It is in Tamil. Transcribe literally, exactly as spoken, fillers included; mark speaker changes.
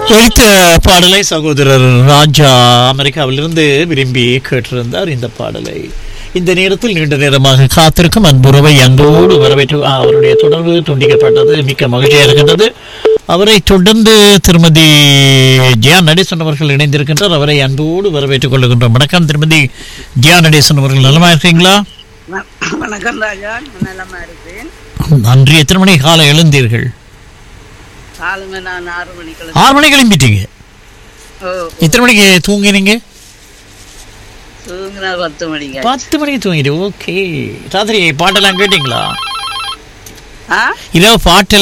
Speaker 1: ஒழித்த பாடலை சகோதரர் ராஜா அமெரிக்காவிலிருந்து விரும்பி கேட்டிருந்தார். இந்த பாடலை இந்த நேரத்தில் நீண்ட நேரமாக காத்திருக்கும் அன்புறவை அன்போடு வரவேற்று அவருடைய தொடர்பு துண்டிக்கப்பட்டது. மிக்க மகிழ்ச்சியாக இருக்கின்றது. அவரை தொடர்ந்து திருமதி ஜியா நடேசன் அவர்கள் இணைந்திருக்கின்றார். அவரை அன்போடு வரவேற்றுக் கொள்கின்றோம். வணக்கம் திருமதி ஜியா நடேசன் அவர்கள், நலமா இருக்கீங்களா?
Speaker 2: வணக்கம் ராஜா, நலமா இருக்கேன்.
Speaker 1: நன்றி. எத்தனை மணி காலை எழுந்தீர்கள்?
Speaker 2: காலமே நான் ஆறு மணிக்கு
Speaker 1: ஆறு மணிக்கு எழும்பிட்டீங்க. எத்தனை மணிக்கு தூங்கினீங்க?
Speaker 2: தூங்கினா பத்து மணிக்கு.
Speaker 1: பத்து மணிக்கு தூங்கிட்டு. ஓகே. ராத்திரி பாட்டெல்லாம் கேட்டீங்களா?
Speaker 2: ஆ
Speaker 1: இரவு பாட்டு